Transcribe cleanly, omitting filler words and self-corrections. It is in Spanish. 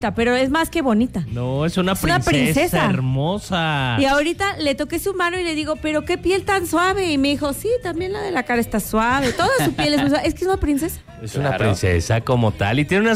pero es más que bonita. No, es una una princesa hermosa. Y ahorita le toqué su mano y le digo, pero qué piel tan suave. Y me dijo, sí, también la de la cara está suave. Toda su piel es muy suave. Es que es una princesa. Es una princesa como tal y tiene una